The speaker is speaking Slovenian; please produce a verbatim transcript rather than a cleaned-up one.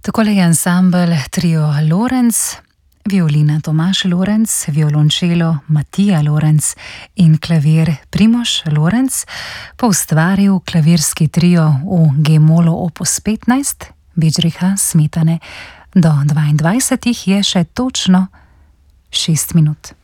Takole je ansambel Trio Lorenz, violina Tomaž Lorenz, violončelo Matija Lorenz in klavir Primož Lorenz poustvaril klavirski trio v G-molu opus petnajst Bedřicha Smetane. Do dvaindvajsetih je še točno šest minut.